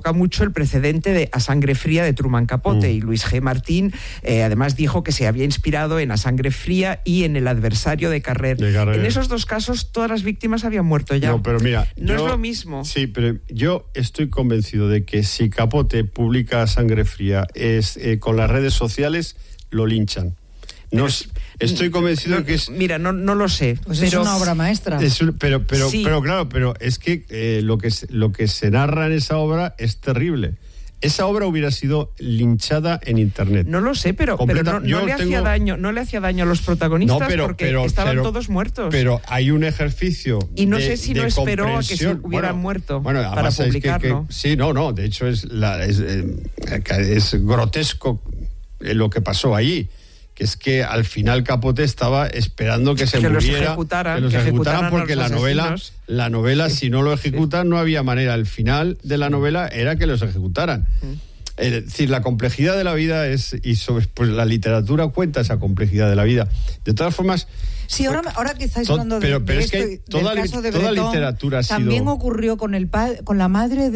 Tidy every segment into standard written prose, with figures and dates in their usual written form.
evoca mucho el precedente de A Sangre Fría de Truman Capote, y Luis G. Martín además dijo que se había inspirado en A Sangre Fría y en El adversario de Carrer. En esos dos casos todas las víctimas habían muerto ya. No, pero mira, no es lo mismo. Sí, pero yo estoy convencido de que si Capote publica A Sangre Fría con las redes sociales, lo linchan. Estoy convencido que es... Mira, no lo sé. Pues pero, es una obra maestra. Pero claro, es que lo que se narra en esa obra es terrible. Esa obra hubiera sido linchada en internet. No lo sé, pero no le hacía daño a los protagonistas porque estaban todos muertos. Pero hay un ejercicio y no sé si no esperó a que se hubieran muerto para publicarlo. De hecho es grotesco lo que pasó allí, que es que al final Capote estaba esperando que se muriera, que los ejecutaran porque la novela, si no lo ejecutan, no había manera. El final de la novela era que los ejecutaran. Es decir, la complejidad de la vida pues la literatura cuenta esa complejidad de la vida. De todas formas... Sí, ahora que estáis hablando de pero esto, es que toda literatura ha sido... También ocurrió con la madre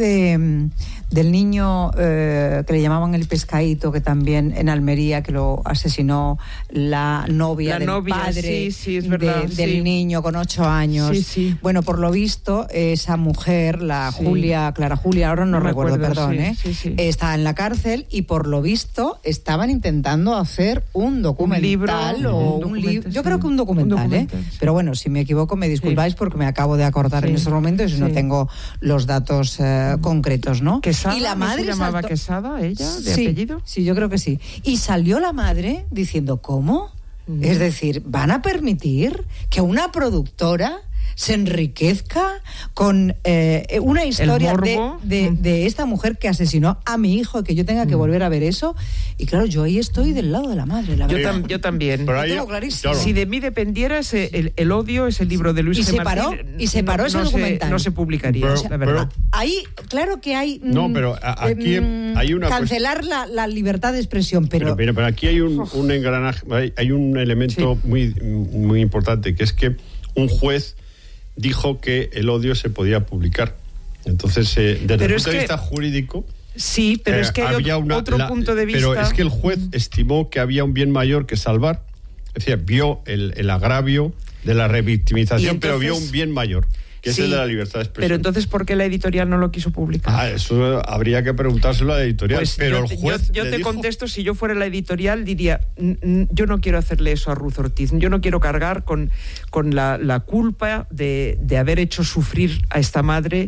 del niño que le llamaban el Pescadito, que también en Almería, que lo asesinó la novia del padre del niño con 8 años. Sí. Bueno, por lo visto, esa mujer, Clara Julia, ahora no recuerdo, perdón, está en la cárcel y por lo visto estaban intentando hacer un documental un libro. Yo creo que un documental. Pero bueno, si me equivoco me disculpáis porque me acabo de acordar en estos momentos y no tengo los datos concretos, ¿no? ¿Quesada? Y la madre ¿No se llamaba Quesada ella, de apellido? Sí, yo creo que sí. Y salió la madre diciendo, ¿cómo? Es decir, ¿van a permitir que una productora se enriquezca con una historia de esta mujer que asesinó a mi hijo y que yo tenga que volver a ver eso? Y claro, yo ahí estoy del lado de la madre, la verdad. Yo también. Lo tengo clarísimo. Si de mí dependiera, el odio, ese libro de Luis G. Martín... Y se paró ese documental. No se publicaría, la verdad. Ahí, claro que hay... pero aquí hay una... Cancelar la libertad de expresión, pero aquí hay un engranaje, hay un elemento muy, muy importante, que es que un juez dijo que el odio se podía publicar. Entonces, desde el punto de vista jurídico... Sí, pero es que hay otro punto de vista... Pero es que el juez estimó que había un bien mayor que salvar. Es decir, vio el agravio de la revictimización, pero vio un bien mayor, que es el de la libertad de expresión. Pero entonces, ¿por qué la editorial no lo quiso publicar? Eso habría que preguntárselo a la editorial. Pues pero el juez yo te contesto, si yo fuera la editorial, diría, yo no quiero hacerle eso a Ruth Ortiz, yo no quiero cargar con la culpa de haber hecho sufrir a esta madre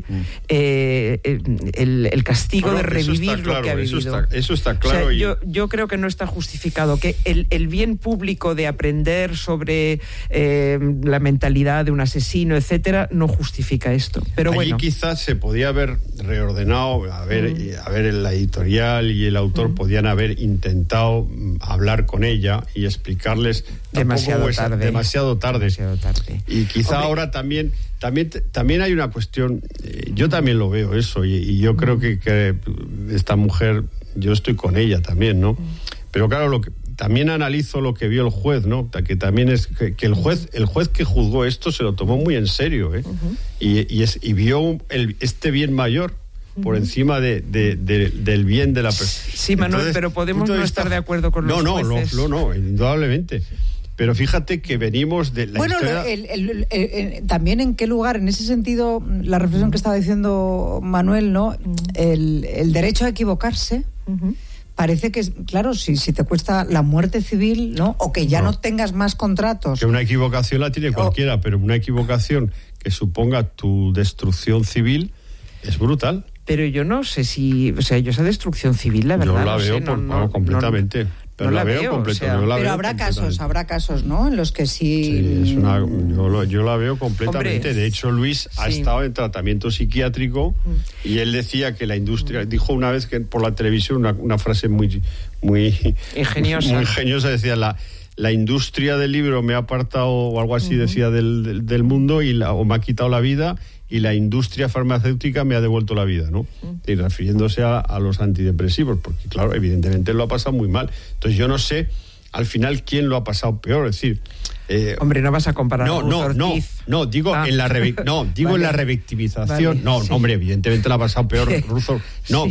el castigo de revivir lo que ha vivido. Eso está claro. O sea, yo creo que no está justificado, que el bien público de aprender sobre la mentalidad de un asesino, etcétera, no justifica esto. Pero allí bueno, quizás se podía haber reordenado, a ver la editorial y el autor podían haber intentado hablar con ella y explicarles demasiado tarde. Y quizá ahora también hay una cuestión, yo también lo veo eso, y yo creo que esta mujer, yo estoy con ella también, ¿no? Pero claro, también analizo lo que vio el juez, ¿no? Que también es que el juez que juzgó esto se lo tomó muy en serio, ¿eh? Y vio este bien mayor por encima del bien de la persona. Sí, Manuel, entonces, pero podemos no estar de acuerdo con los jueces. No, indudablemente. Pero fíjate que venimos de la historia... también en qué lugar, en ese sentido, la reflexión que estaba diciendo Manuel, ¿no? El derecho a equivocarse... Parece que, claro, si te cuesta la muerte civil, ¿no? O que ya no tengas más contratos. Que una equivocación la tiene cualquiera, pero una equivocación que suponga tu destrucción civil es brutal. Pero yo no sé si... O sea, yo esa destrucción civil, la verdad, yo la veo completamente. Pero no la veo completamente. Pero habrá casos, ¿no? En los que sí... yo la veo completamente. Hombre, de hecho, Luis ha estado en tratamiento psiquiátrico y él decía que la industria... Dijo una vez que por la televisión una frase muy ingeniosa. Muy ingeniosa, decía la industria del libro me ha apartado, o algo así decía, del mundo o me ha quitado la vida, y la industria farmacéutica me ha devuelto la vida, ¿no? Y refiriéndose a los antidepresivos, porque claro, evidentemente lo ha pasado muy mal. Entonces yo no sé al final quién lo ha pasado peor, es decir... Hombre, no vas a comparar digo en la en la revictimización. Vale, hombre, evidentemente la ha pasado peor Ruth.